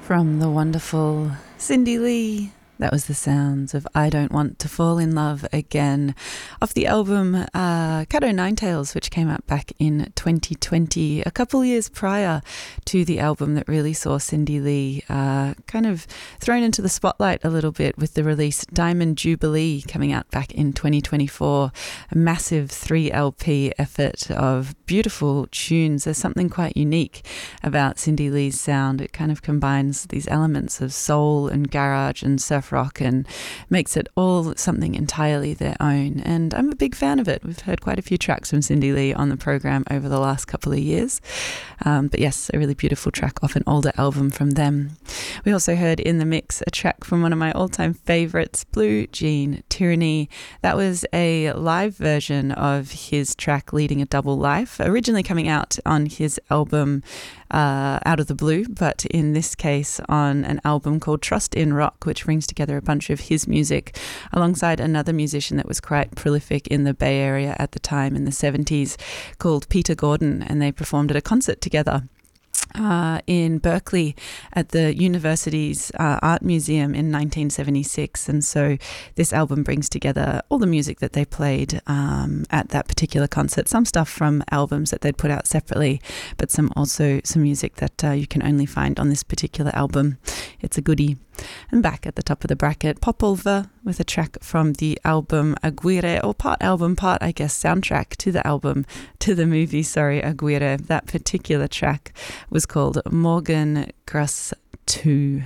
From the wonderful Cindy Lee. That was the sounds of I Don't Want to Fall in Love Again off the album Cat O' Nine Tails, which came out back in 2020, a couple years prior to the album that really saw Cindy Lee kind of thrown into the spotlight a little bit with the release Diamond Jubilee coming out back in 2024, a massive 3 LP effort of beautiful tunes. There's something quite unique about Cindy Lee's sound. It kind of combines these elements of soul and garage and surf rock and makes it all something entirely their own, and I'm a big fan of it. We've heard quite a few tracks from Cindy Lee on the program over the last couple of years, but yes, a really beautiful track off an older album from them. We also heard in the mix a track from one of my all-time favorites, Blue Jean Tyranny. That was a live version of his track Leading a Double Life, originally coming out on his album Out of the Blue, but in this case on an album called Trust in Rock, which brings together a bunch of his music alongside another musician that was quite prolific in the Bay Area at the time in the 70s called Peter Gordon, and they performed at a concert together in Berkeley at the university's art museum in 1976. And so this album brings together all the music that they played at that particular concert, some stuff from albums that they'd put out separately, but some music that you can only find on this particular album. It's a goodie. And back at the top of the bracket, Populver with a track from the album Aguirre, or part album, part, I guess, soundtrack to the movie, Aguirre. That particular track was called Morgan Grass 2.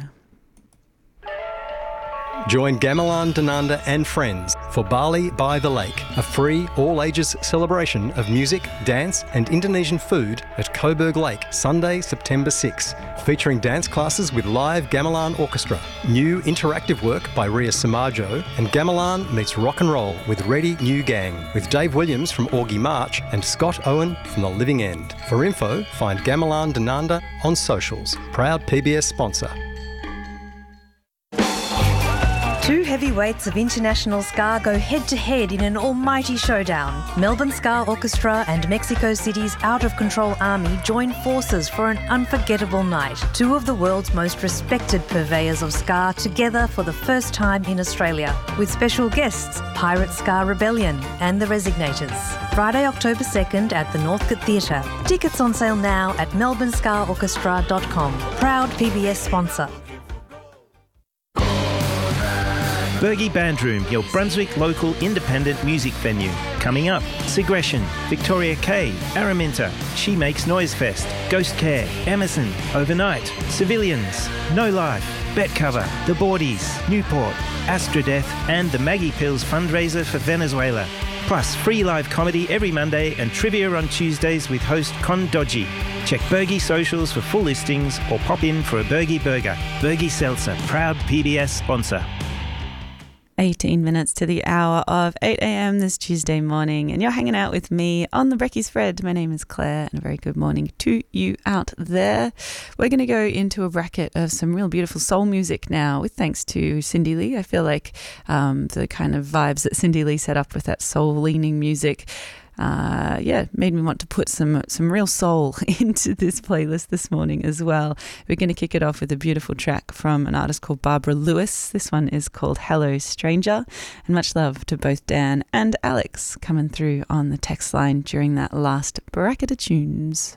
Join Gamelan Dhananda and friends for Bali by the Lake, a free all-ages celebration of music, dance and Indonesian food at Coburg Lake, Sunday, September 6, featuring dance classes with live gamelan orchestra, new interactive work by Ria Samajo, and gamelan meets rock and roll with Ready New Gang, with Dave Williams from Augie March and Scott Owen from The Living End. For info, find Gamelan Dhananda on socials. Proud PBS sponsor. Two heavyweights of international ska go head-to-head in an almighty showdown. Melbourne Ska Orchestra and Mexico City's Out of Control Army join forces for an unforgettable night. Two of the world's most respected purveyors of ska together for the first time in Australia, with special guests Pirate Ska Rebellion and The Resignators. Friday, October 2nd at the Northcote Theatre. Tickets on sale now at melbourneskaorchestra.com. Proud PBS sponsor. Bergie Bandroom, your Brunswick local independent music venue. Coming up, Segression, Victoria K, Araminta, She Makes Noise Fest, Ghost Care, Emerson, Overnight, Civilians, No Life, Betcover, The Boardies, Newport, Astrodeath and the Maggie Pills fundraiser for Venezuela. Plus free live comedy every Monday and trivia on Tuesdays with host Con Dodgy. Check Bergie socials for full listings or pop in for a Bergie burger. Bergie Seltzer, proud PBS sponsor. 18 minutes to the hour of 8 a.m. this Tuesday morning, and you're hanging out with me on the Brekkie Spread. My name is Claire, and a very good morning to you out there. We're going to go into a bracket of some real beautiful soul music now, with thanks to Cindy Lee. I feel like the kind of vibes that Cindy Lee set up with that soul-leaning music made me want to put some real soul into this playlist this morning as well. We're going to kick it off with a beautiful track from an artist called Barbara Lewis. This one is called Hello Stranger, and much love to both Dan and Alex coming through on the text line during that last bracket of tunes.